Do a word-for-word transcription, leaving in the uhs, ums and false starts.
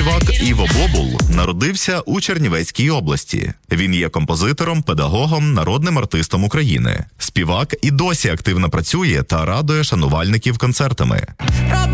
Співак Іво Бобул народився у Чернівецькій області. Він є композитором, педагогом, народним артистом України. Співак і досі активно працює та радує шанувальників концертами.